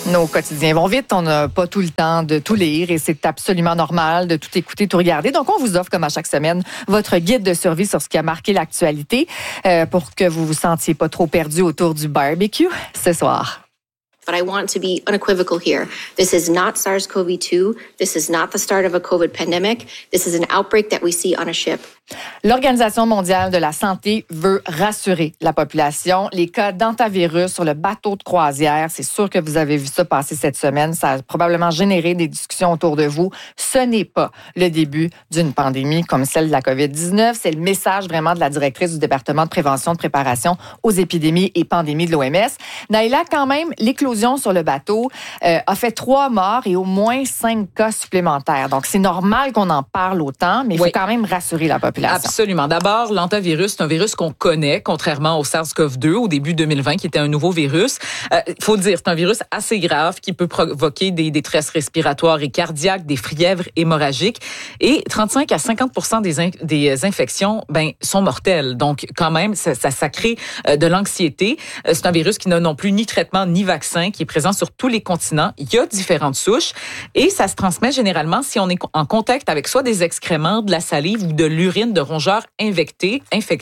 Nos quotidiens vont vite, on n'a pas tout le temps de tout lire et c'est absolument normal de tout écouter, tout regarder. Donc, on vous offre, comme à chaque semaine, votre guide de survie sur ce qui a marqué l'actualité pour que vous vous sentiez pas trop perdu autour du barbecue ce soir. But I want to be unequivocal here. This is not SARS-CoV-2. This is not the start of a COVID pandemic. This is an outbreak that we see on a ship. L'Organisation mondiale de la santé veut rassurer la population. Les cas d'hantavirus sur le bateau de croisière, c'est sûr que vous avez vu ça passer cette semaine. Ça a probablement généré des discussions autour de vous. Ce n'est pas le début d'une pandémie comme celle de la COVID-19. C'est le message vraiment de la directrice du département de prévention de préparation aux épidémies et pandémies de l'OMS. Naïla, quand même, l'éclosion sur le bateau a fait 3 morts et au moins 5 cas supplémentaires. Donc, c'est normal qu'on en parle autant, mais il faut quand même rassurer la population. Absolument. D'abord, l'hantavirus, c'est un virus qu'on connaît, contrairement au SARS-CoV-2 au début 2020, qui était un nouveau virus. Il faut dire, c'est un virus assez grave qui peut provoquer des détresses respiratoires et cardiaques, des fièvres hémorragiques. Et 35 à 50% des infections sont mortelles. Donc, quand même, ça crée de l'anxiété. C'est un virus qui n'a non plus ni traitement ni vaccin, qui est présent sur tous les continents. Il y a différentes souches et ça se transmet généralement si on est en contact avec soit des excréments, de la salive ou de l'urine de rongeurs infectés.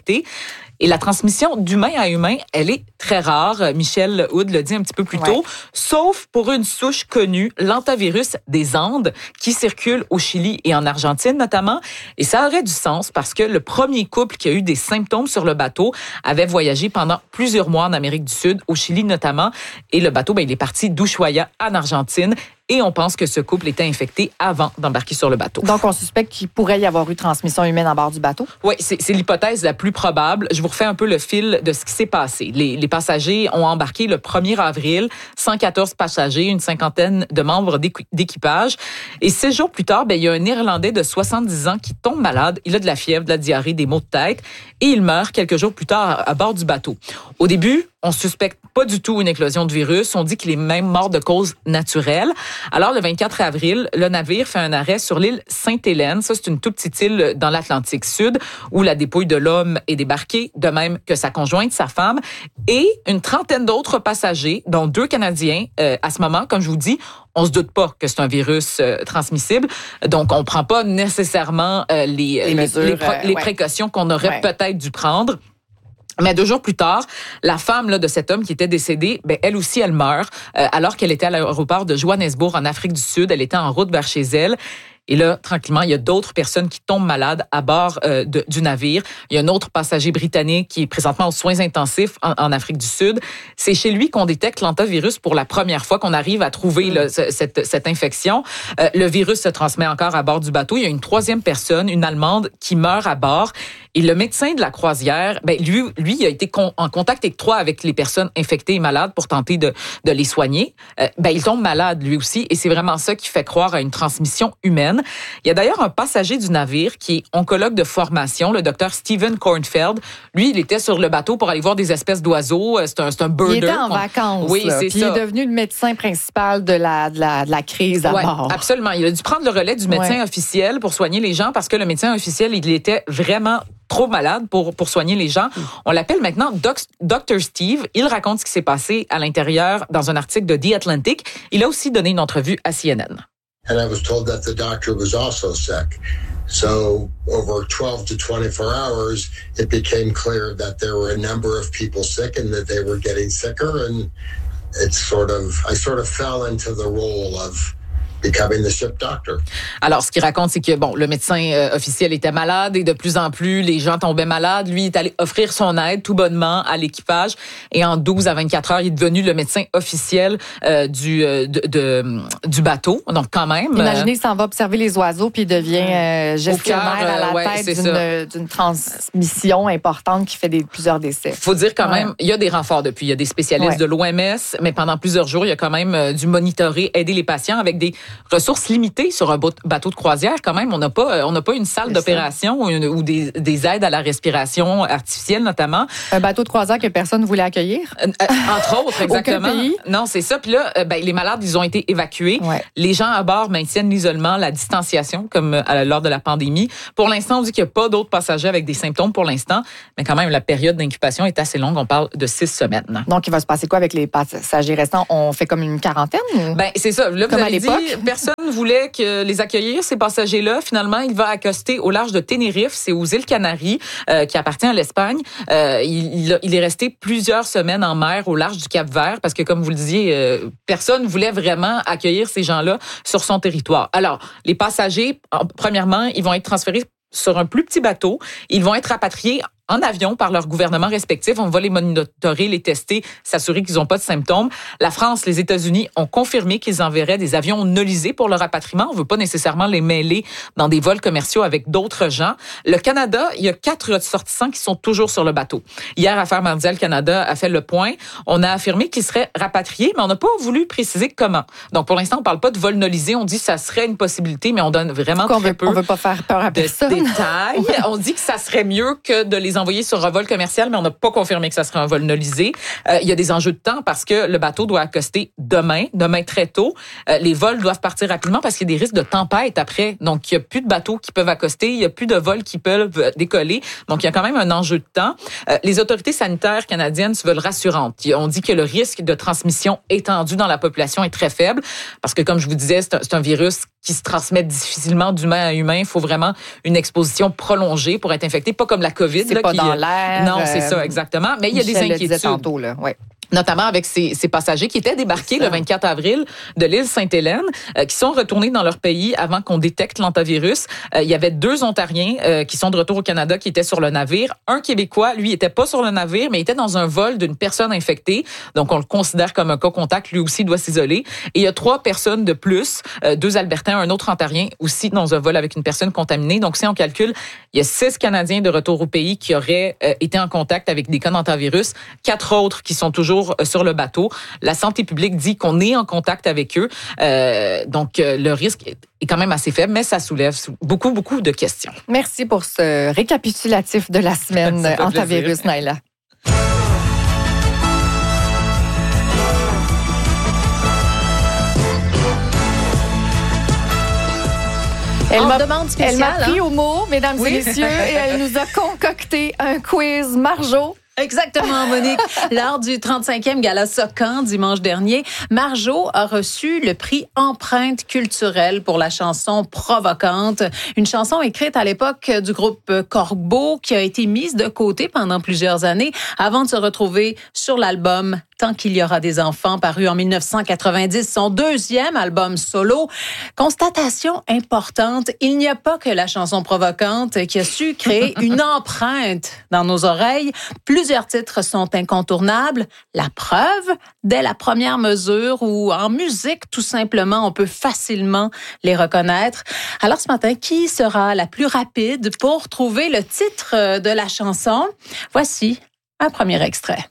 Et la transmission d'humain à humain, elle est très rare. Michel Hood l'a dit un petit peu plus tôt, sauf pour une souche connue, l'hantavirus des Andes, qui circule au Chili et en Argentine notamment. Et ça aurait du sens parce que le premier couple qui a eu des symptômes sur le bateau avait voyagé pendant plusieurs mois en Amérique du Sud, au Chili notamment. Et le bateau, il est parti d'Ushuaia en Argentine. Et on pense que ce couple était infecté avant d'embarquer sur le bateau. Donc, on suspecte qu'il pourrait y avoir eu transmission humaine à bord du bateau? Oui, c'est l'hypothèse la plus probable. Je vous refais un peu le fil de ce qui s'est passé. Les passagers ont embarqué le 1er avril, 114 passagers, une cinquantaine de membres d'équipage. Et 6 jours plus tard, il y a un Irlandais de 70 ans qui tombe malade. Il a de la fièvre, de la diarrhée, des maux de tête. Et il meurt quelques jours plus tard à bord du bateau. Au début, on suspecte pas du tout une éclosion de virus. On dit qu'il est même mort de cause naturelle. Alors, le 24 avril, le navire fait un arrêt sur l'île Sainte-Hélène. Ça, c'est une toute petite île dans l'Atlantique Sud où la dépouille de l'homme est débarquée, de même que sa conjointe, sa femme, et une trentaine d'autres passagers, dont 2 Canadiens. À ce moment, comme je vous dis, on se doute pas que c'est un virus transmissible. Donc, on prend pas nécessairement les précautions qu'on aurait peut-être dû prendre. Mais 2 jours plus tard, la femme de cet homme qui était décédé, elle aussi, elle meurt alors qu'elle était à l'aéroport de Johannesburg en Afrique du Sud. Elle était en route vers chez elle. Et là, tranquillement, il y a d'autres personnes qui tombent malades à bord du navire. Il y a un autre passager britannique qui est présentement aux soins intensifs en Afrique du Sud. C'est chez lui qu'on détecte l'hantavirus pour la première fois, qu'on arrive à trouver cette infection. Le virus se transmet encore à bord du bateau. Il y a une 3e personne, une Allemande, qui meurt à bord. Et le médecin de la croisière, lui, il a été en contact étroit avec les personnes infectées et malades pour tenter de les soigner. Il tombe malade lui aussi. Et c'est vraiment ça qui fait croire à une transmission humaine. Il y a d'ailleurs un passager du navire qui est oncologue de formation, le docteur Stephen Kornfeld. Lui, il était sur le bateau pour aller voir des espèces d'oiseaux. C'est un birder. Il était en vacances. Oui, c'est ça. Il est devenu le médecin principal de la crise à bord. Absolument. Il a dû prendre le relais du médecin officiel pour soigner les gens parce que le médecin officiel, il était vraiment trop malade pour soigner les gens. On l'appelle maintenant Dr. Steve. Il raconte ce qui s'est passé à l'intérieur dans un article de The Atlantic. Il a aussi donné une entrevue à CNN. And I was told that the doctor was also sick. So over 12 to 24 hours, it became clear that there were a number of people sick and that they were getting sicker. And I sort of fell into the role of becoming the ship doctor. Alors, ce qu'il raconte, c'est que, le médecin officiel était malade et de plus en plus, les gens tombaient malades. Lui, il est allé offrir son aide tout bonnement à l'équipage. Et en 12 à 24 heures, il est devenu le médecin officiel du bateau. Donc, quand même... Imaginez, il s'en va observer les oiseaux puis il devient gestionnaire à la tête d'une transmission importante qui fait plusieurs décès. Il faut dire quand même, il y a des renforts depuis. Il y a des spécialistes de l'OMS, mais pendant plusieurs jours, il y a quand même dû monitorer, aider les patients avec des ressources limitées sur un bateau de croisière quand même. On n'a pas une salle d'opération ou des aides à la respiration artificielle notamment. Un bateau de croisière que personne ne voulait accueillir. Entre autres, exactement. Aucun pays. Non, c'est ça. Puis là, les malades, ils ont été évacués. Ouais. Les gens à bord maintiennent l'isolement, la distanciation, comme lors de la pandémie. Pour l'instant, on dit qu'il n'y a pas d'autres passagers avec des symptômes pour l'instant, mais quand même, la période d'incubation est assez longue. On parle de 6 semaines. Donc, il va se passer quoi avec les passagers restants? On fait comme une quarantaine? Ou? C'est ça. Là, comme vous à avez dit, personne ne voulait que les accueillir, ces passagers-là. Finalement, il va accoster au large de Tenerife. C'est aux îles Canaries, qui appartient à l'Espagne. Il est resté plusieurs semaines en mer au large du Cap-Vert parce que, comme vous le disiez, personne ne voulait vraiment accueillir ces gens-là sur son territoire. Alors, les passagers, premièrement, ils vont être transférés sur un plus petit bateau. Ils vont être rapatriés en avion par leur gouvernement respectif. On va les monitorer, les tester, s'assurer qu'ils n'ont pas de symptômes. La France, les États-Unis ont confirmé qu'ils enverraient des avions nolisés pour le rapatriement. On ne veut pas nécessairement les mêler dans des vols commerciaux avec d'autres gens. Le Canada, il y a 4 ressortissants qui sont toujours sur le bateau. Hier, Affaires mondiales Canada a fait le point. On a affirmé qu'ils seraient rapatriés, mais on n'a pas voulu préciser comment. Donc, pour l'instant, on ne parle pas de vol nolisé. On dit que ça serait une possibilité, mais on donne vraiment très peu on veut pas faire peur à personne. De détails. On dit que ça serait mieux que de les envoyer sur un vol commercial, mais on n'a pas confirmé que ça serait un vol nolisé. Il y a des enjeux de temps parce que le bateau doit accoster demain très tôt. Les vols doivent partir rapidement parce qu'il y a des risques de tempête après. Donc, il n'y a plus de bateaux qui peuvent accoster, il n'y a plus de vols qui peuvent décoller. Donc, il y a quand même un enjeu de temps. Les autorités sanitaires canadiennes se veulent rassurantes. On dit que le risque de transmission étendue dans la population est très faible parce que, comme je vous disais, c'est un virus qui se transmet difficilement d'humain à humain. Il faut vraiment une exposition prolongée pour être infecté, pas comme la COVID. C'est pas dans l'air. Non, c'est ça, exactement. Mais il y a des inquiétudes. Tantôt, là. Ouais. Notamment avec ces passagers qui étaient débarqués le 24 avril de l'île Sainte-Hélène, qui sont retournés dans leur pays avant qu'on détecte l'hantavirus. Il y avait 2 Ontariens qui sont de retour au Canada qui étaient sur le navire. Un Québécois, lui, était pas sur le navire, mais était dans un vol d'une personne infectée. Donc, on le considère comme un cas contact. Lui aussi doit s'isoler. Et il y a 3 personnes de plus, 2 Albertains, un autre Ontarien aussi dans un vol avec une personne contaminée. Donc, si on calcule, il y a 6 Canadiens de retour au pays qui auraient été en contact avec des cas d'hantavirus, 4 autres qui sont toujours sur le bateau. La santé publique dit qu'on est en contact avec eux. Donc, le risque est quand même assez faible, mais ça soulève beaucoup, beaucoup de questions. Merci pour ce récapitulatif de la semaine hantavirus, Naila. Elle m'a pris au mot, mesdames et messieurs, et elle nous a concocté un quiz Marjo. Exactement, Monique. Lors du 35e Gala Socan dimanche dernier, Marjo a reçu le prix Empreinte culturelle pour la chanson Provocante. Une chanson écrite à l'époque du groupe Corbeau qui a été mise de côté pendant plusieurs années avant de se retrouver sur l'album Tant qu'il y aura des enfants, paru en 1990, son 2e album solo. Constatation importante, il n'y a pas que la chanson Provocante qui a su créer une empreinte dans nos oreilles. Plusieurs titres sont incontournables. La preuve, dès la première mesure ou en musique, tout simplement, on peut facilement les reconnaître. Alors ce matin, qui sera la plus rapide pour trouver le titre de la chanson? Voici un premier extrait.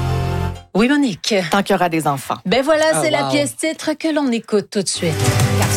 Oui, Monique. Tant qu'il y aura des enfants. Ben voilà, c'est la pièce titre que l'on écoute tout de suite.